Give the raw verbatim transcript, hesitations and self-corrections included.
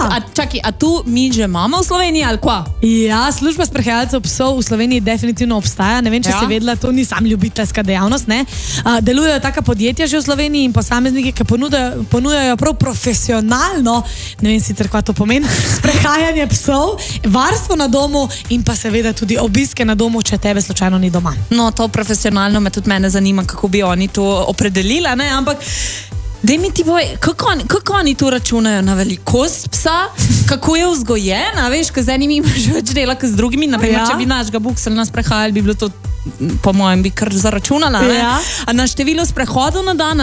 a, čaki, a tu mi že imamo v Sloveniji ali kva? Ja, služba sprehajalcev psov v Sloveniji definitivno obstaja. Ne vem, če ja. si vedela, to ni sam ljubiteljska dejavnost. Ne? Uh, delujejo taka podjetja že v Sloveniji in posamezniki, ki ponujajo, ponujajo prav profesionalno, ne vem sicer, kva to pomeni, sprehajanje psov, varstvo na domu in pa seveda tudi obiske na domu, če tebe slučajno ni doma. No, to profesionalno me tudi mene zanima, kako bi oni to opredelila, ne? Ampak daj mi ti boj, kako, kako oni tu računajo na velikost psa, kako je vzgojena, veš, ko z enimi imaš več dela, kot z drugimi, naprimer, ja. če bi našega buksel nas prehajali, bi bilo to, po mojem, bi kar zaračunala, ne? Ja. A na število sprehodov na dan,